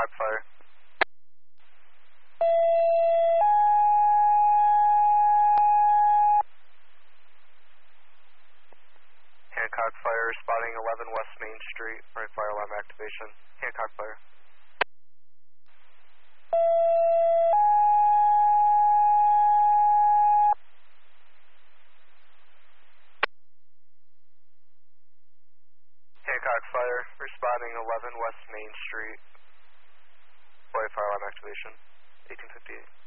Hancock Fire. Hancock Fire, spotting 11 West Main Street, right fire alarm activation. Hancock Fire. Hancock Fire, responding 11 West Main Street, right fire alarm activation, 1858.